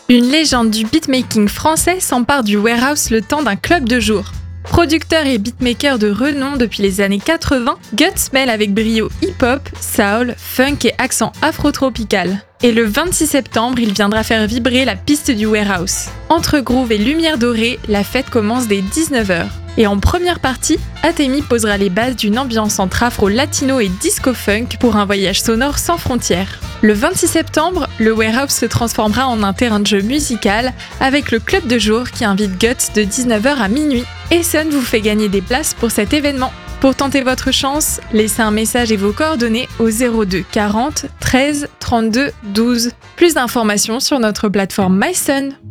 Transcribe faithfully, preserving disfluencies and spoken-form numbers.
Une légende du beatmaking français s'empare du warehouse le temps d'un club de jour. Producteur et beatmaker de renom depuis les années quatre-vingts, Guts mêle avec brio hip-hop, soul, funk et accent afro-tropical. Et le vingt-six septembre, il viendra faire vibrer la piste du warehouse. Entre groove et lumière dorée, la fête commence dès dix-neuf heures. Et en première partie, Atemi posera les bases d'une ambiance entre afro-latino et disco-funk pour un voyage sonore sans frontières. Le vingt-six septembre, le warehouse se transformera en un terrain de jeu musical avec le club de jour qui invite Guts de dix-neuf heures à minuit. Et Sun vous fait gagner des places pour cet événement. Pour tenter votre chance, laissez un message et vos coordonnées au zéro deux quarante treize trente-deux douze. Plus d'informations sur notre plateforme MySun.